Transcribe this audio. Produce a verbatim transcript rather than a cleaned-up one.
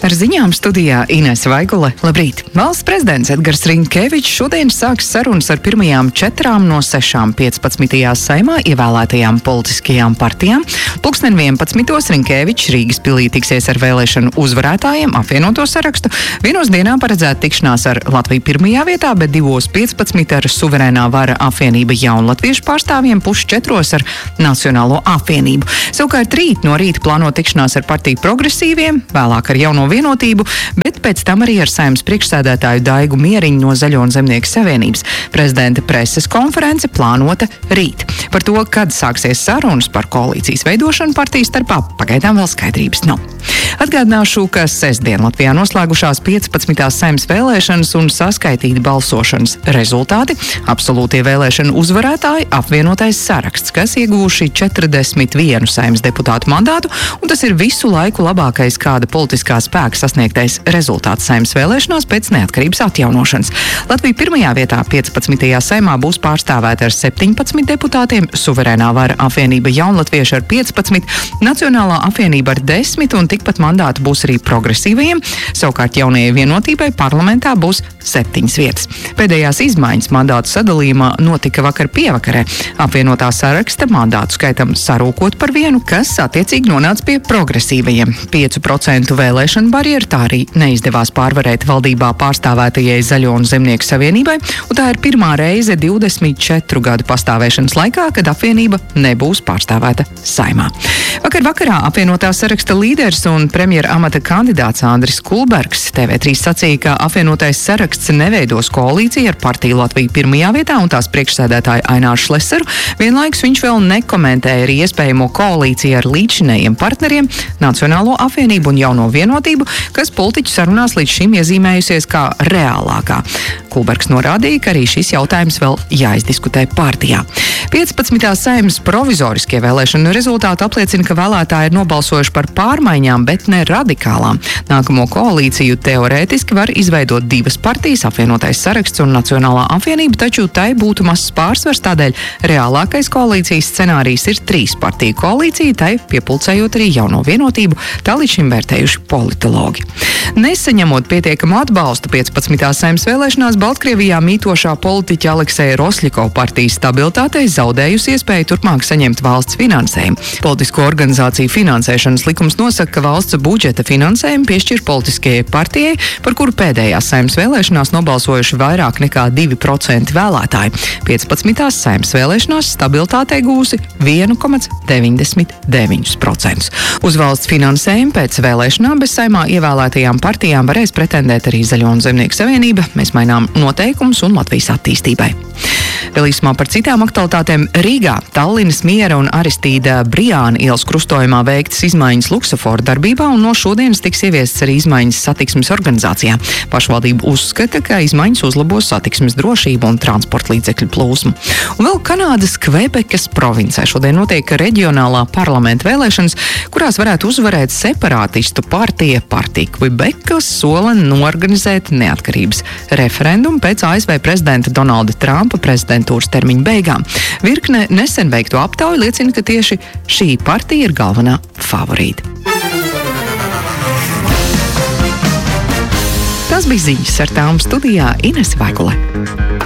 Ar ziņām studijā Ines Vaigule. Labrīt! Valsts prezidents Edgars Rinkevičs šodien sāks sarunas ar pirmajām četrām no sešām piecpadsmitajā Saeimā ievēlētajām politiskajām partijām. Pulksten vienpadsmitos Rinkevičs Rīgas pilī tiksies ar vēlēšanu uzvarētājiem apvienoto sarakstu. Vienos dienā paredzēta tikšanās ar Latviju pirmajā vietā, bet divos piecpadsmit ar suverēnā vara apvienība jaunlatviešu pārstāvjiem, pusčetros ar Nacionālo apvienību. Savukārt rīt no rīta plāno tikšanās ar partiju progresīviem, vēlāk ar Jauno vienotību, bet pēc tam arī ar Saeimas priekšsēdētāju Daigu Mieriņu no Zaļo un Zemnieku savienības. Prezidenta preses konference plānota rīt. Par to, kad sāksies sarunas par koalīcijas veidošanu partiju starpā, pagaidām vēl skaidrības nav. Atgādināšu, ka sestdien Latvijā noslēgušās piecpadsmitās Saeimas vēlēšanas un saskaitīti balsošanas rezultāti. Absolūtie vēlēšanu uzvarētāji apvienotais saraksts, kas ieguvuši četrdesmit vienu Saeimas deputātu mandātu, un tas ir visu laiku labākais kāda politiskā spēka sasniegtais rezultāts Saeimas vēlēšanās pēc neatkarības atjaunošanas. Latvija pirmajā vietā piecpadsmitajā Saeimā būs pārstāvēta ar septiņpadsmit deputātiem, suverēnā vara apvienība jaunlatvieši ar piecpadsmit, Nacionālā apvienība ar desmit un tikpat mandātu būs arī progresīvajiem. Savukārt Jaunajai vienotībai parlamentā būs septiņas vietas. Pēdējās izmaiņas mandātu sadalījumā notika vakar pievakarē. Apvienotā saraksta mandātu skaitam sarūkot par vienu, kas attiecīgi nonāca pie progresīvajiem. piecu procentu vēlēšanu barjeru tā arī neizdevās pārvarēt valdībā pārstāvētajai Zaļo un Zemnieku savienībai, un tā ir pirmā reize divdesmit četru gadu pastāvēšanas laikā, kad apvienība nebūs pārstāvēta Saeimā. Vakar vakarā apvienotā saraksta līderis un premjera amata kandidāts Andris Kulbergs T V trīs sacīja, ka apvienotais saraksts neveidos koalīciju ar partiju Latviju pirmajā vietā un tās priekšsēdētāju Aināru Šleseru. Vienlaikus viņš vēl nekomentēja arī iespējamo koalīciju ar līdzinējiem partneriem Nacionālo apvienību un Jauno vienotību, kas politiķu sarunās līdz šim iezīmējusies kā reālākā. Kulbergs norādīja, ka arī šis jautājums vēl jāizdiskutē partijā. piecpadsmitās Saeimas provizoriskie vēlēšanu rezultāti apliecina, ka vēlētāji ir nobalsojuši par pārmaiņām, bet ne radikālām. Nākamo koalīciju teorētiski var izveidot divas partijas, apvienotais saraksts un Nacionālā apvienība, taču tai būtu mazs pārsvars, tādēļ reālākais koalīcijas scenārijs ir trīs partiju koalīcija, tai piepulcējot arī Jauno vienotību, tā līdz šim vērtējuši politologi. Nesaņemot pietiekamu atbalstu piecpadsmitās Saeimas vēlēšanās, Baltkrievijā mītošā politiķa Alekseja Rosļikova partijas stabilitātei zaudējusi iespēju turpmāk saņemt valsts finansējumu. Politisko organizāciju finansēšanas likums nosaka, ka valsts budžeta finansējumu piešķir politiskajai partijai, par kuru pēdējās Saeimas vēlēšanās nobalsojuši vairāk nekā divi procenti vēlētāji. piecpadsmitās Saeimas vēlēšanās stabilitātei gūsi viens komats deviņdesmit deviņi procenti. Uz valsts finansējumu pēc vēlēšanām bez Saeimā ievēlētajām partijām varēs pretendēt arī Zaļo un Zemnieku savienība. Mēs mainām noteikumus un Latvijas attīstībai. Vēl īsumā par citām aktualitātēm. Rīgā Tallinas Miera un Aristīda Brijāna ielas krustojumā veiktas izmaiņas luksusafora darbībā, un no šodienas tiks ieviestas arī izmaiņas satiksmes organizācijā. Pašvaldība uzskata, ka izmaiņas uzlabos satiksmes drošību un transporta līdzekļu plūsmu. Un vēl Kanādas Kvebekas provincē šodien notiek reģionālā parlamenta vēlēšanas, kurās varētu uzvarēt separātistu partija partija Kvebekas sola norganizēt neatkarības referendumu pēc A S V prezidenta Donalda Trumpa prezidentūras termiņa beigām. Virkne nesen veikto aptauju liecina, ka tieši šī partija ir galvenā favorīta. Tas bija ziņas, ar tām studijā Ines Vaigule.